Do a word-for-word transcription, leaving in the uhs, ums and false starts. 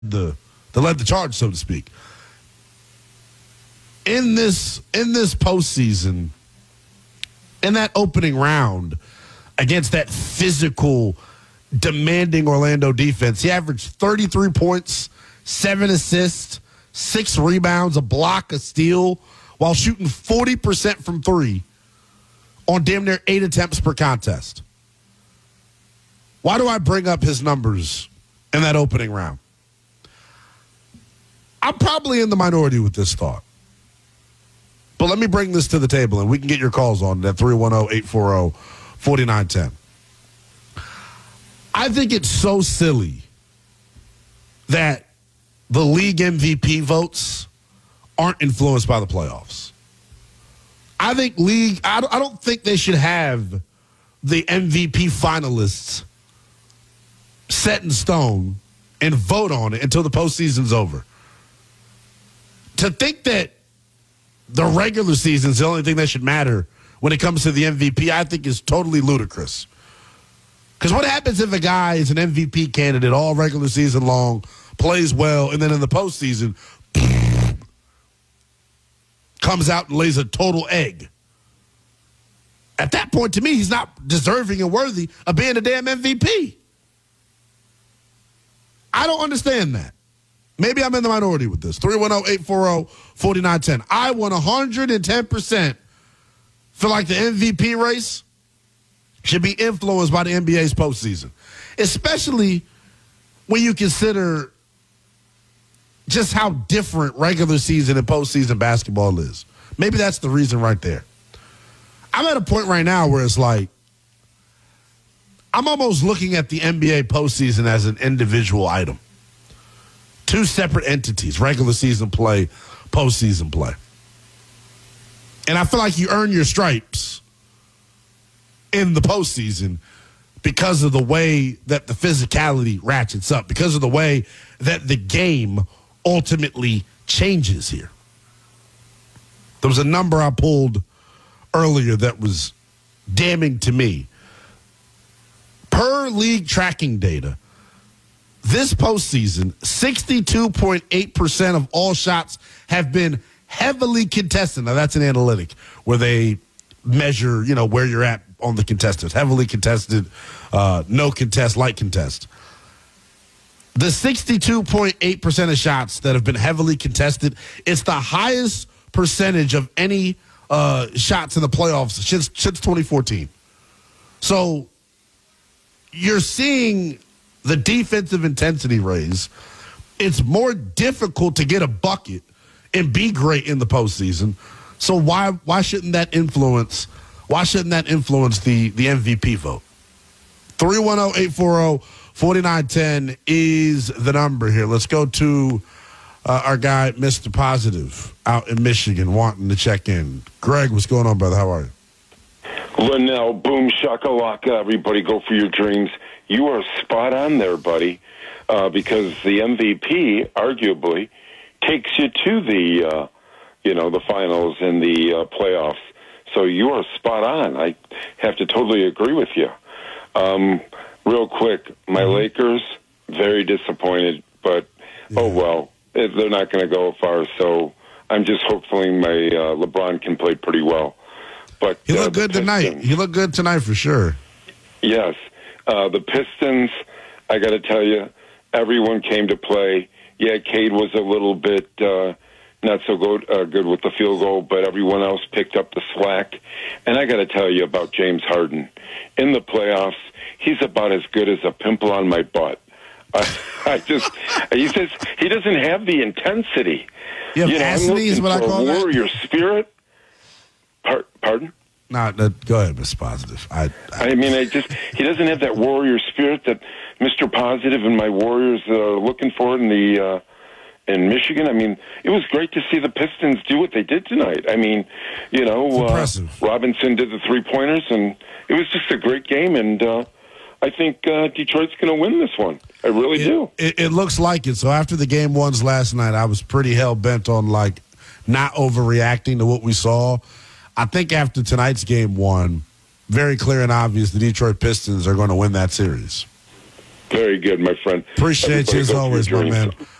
the that led the charge, so to speak. In this in this postseason, in that opening round against that physical, demanding Orlando defense, he averaged thirty-three points, seven assists, six rebounds, a block, a steal, while shooting forty percent from three on damn near eight attempts per contest. Why do I bring up his numbers in that opening round? I'm probably in the minority with this thought. But let me bring this to the table, and we can get your calls on at three one zero, eight four zero, four nine one zero. I think it's so silly that the league M V P votes aren't influenced by the playoffs. I think league, I don't, I don't think they should have the M V P finalists set in stone and vote on it until the postseason's over. To think that the regular season is the only thing that should matter when it comes to the M V P, I think is totally ludicrous. Because what happens if a guy is an M V P candidate all regular season long, plays well, and then in the postseason comes out and lays a total egg? At that point, to me, he's not deserving and worthy of being a damn M V P. I don't understand that. Maybe I'm in the minority with this. three one zero, eight four zero, four nine one zero. I one hundred ten percent feel like the M V P race should be influenced by the N B A's postseason, especially when you consider just how different regular season and postseason basketball is. Maybe that's the reason right there. I'm at a point right now where it's like I'm almost looking at the N B A postseason as an individual item. Two separate entities, regular season play, postseason play. And I feel like you earn your stripes in the postseason because of the way that the physicality ratchets up, because of the way that the game ultimately changes here. There was a number I pulled earlier that was damning to me. Per league tracking data, this postseason, sixty-two point eight percent of all shots have been heavily contested. Now, that's an analytic where they measure, you know, where you're at on the contestants. Heavily contested, uh, no contest, light contest. The sixty-two point eight percent of shots that have been heavily contested, it's the highest percentage of any uh, shots in the playoffs since, since twenty fourteen. So you're seeing the defensive intensity raise. It's more difficult to get a bucket and be great in the postseason. So why why shouldn't that influence why shouldn't that influence the, the M V P vote? three one zero, eight four zero, four nine one zero is the number here. Let's go to uh, our guy, Mister Positive, out in Michigan, wanting to check in. Greg, what's going on, brother? How are you? Linnell, boom, shakalaka, everybody go for your dreams. You are spot on there, buddy, uh, because the M V P, arguably, takes you to the, uh, you know, the finals and the uh, playoffs. So you are spot on. I have to totally agree with you. Um, real quick, my Lakers, very disappointed, but, yeah. oh, well, they're not going to go far, so I'm just hoping my uh, LeBron can play pretty well. But he looked uh, good tonight. He looked good tonight for sure. Yes. Uh, the Pistons, I got to tell you, everyone came to play. Yeah, Cade was a little bit uh, not so good, uh, good with the field goal, but everyone else picked up the slack. And I got to tell you about James Harden. In the playoffs, he's about as good as a pimple on my butt. I, I just, he says he doesn't have the intensity. You, you know, I'm looking is what for I call a warrior that? spirit. Par- pardon? No, no, go ahead, Mister Positive. I, I, I mean, I just he doesn't have that warrior spirit that Mister Positive and my Warriors are looking for in the uh, in Michigan. I mean, it was great to see the Pistons do what they did tonight. I mean, you know, uh, Robinson did the three pointers, and it was just a great game. And uh, I think uh, Detroit's going to win this one. I really it, do. It, it looks like it. So after the game ones last night, I was pretty hell bent on like not overreacting to what we saw. I think after tonight's game one, very clear and obvious, the Detroit Pistons are going to win that series. Very good, my friend. Appreciate Everybody you as go for always, your my dreams. man.